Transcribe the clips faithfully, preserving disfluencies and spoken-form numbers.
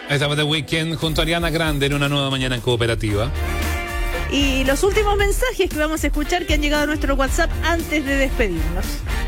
Estamos de weekend junto a Ariana Grande en una nueva mañana en Cooperativa. Y los últimos mensajes que vamos a escuchar que han llegado a nuestro WhatsApp antes de despedirnos.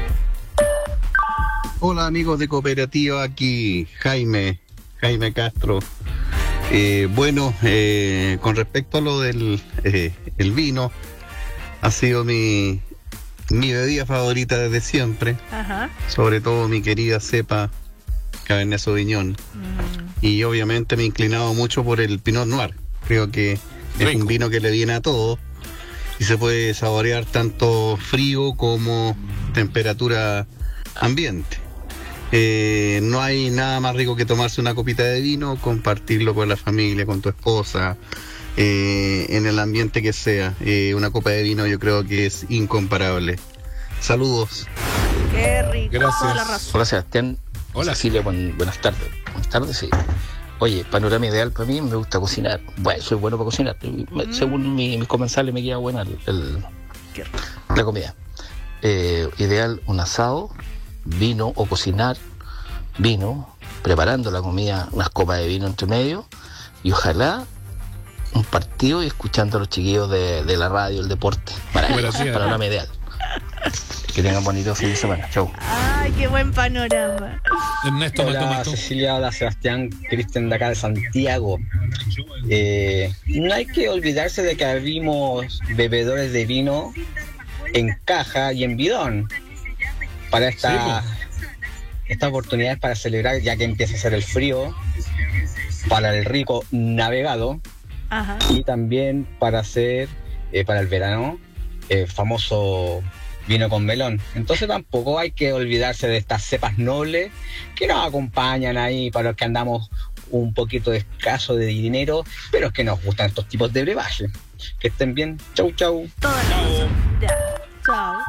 Hola amigos de Cooperativa, aquí Jaime, Jaime Castro. Eh, bueno, eh, con respecto a lo del eh, el vino, ha sido mi, mi bebida favorita desde siempre. Ajá. Sobre todo mi querida cepa Cabernet Sauvignon. Mm. Y obviamente me he inclinado mucho por el Pinot Noir. Creo que Rico. Es un vino que le viene a todo y se puede saborear tanto frío como temperatura ambiente. Eh, no hay nada más rico que tomarse una copita de vino, compartirlo con la familia, con tu esposa, eh, en el ambiente que sea. Eh, una copa de vino yo creo que es incomparable. Saludos. Qué rico. Gracias. Toda la razón. Hola Sebastián. Hola. Cecilia, buen, buenas tardes. Buenas tardes, sí. Oye, panorama ideal para mí, me gusta cocinar. Bueno, soy bueno para cocinar. Mm. Según mi, mis comensales me queda buena el, el, la comida. Eh, ideal un asado, vino o cocinar, vino, preparando la comida, unas copas de vino entre medio y ojalá un partido y escuchando a los chiquillos de, de la radio, el deporte. Maravilloso, panorama ideal. Que tengan bonito fin de semana. Chau. Ay, qué buen panorama. Ernesto, hola Cecilia, hola Sebastián, Cristian de acá de Santiago. Eh, no hay que olvidarse de que abrimos bebedores de vino en caja y en bidón para esta, sí, esta oportunidad es para celebrar, ya que empieza a hacer el frío, para el rico navegado. Ajá. Y también para hacer eh, para el verano el famoso vino con melón. Entonces tampoco hay que olvidarse de estas cepas nobles que nos acompañan ahí para los que andamos un poquito escaso de dinero, pero es que nos gustan estos tipos de brebaje. Que estén bien. Chau, chau. Toda la razón. Ya. Chau.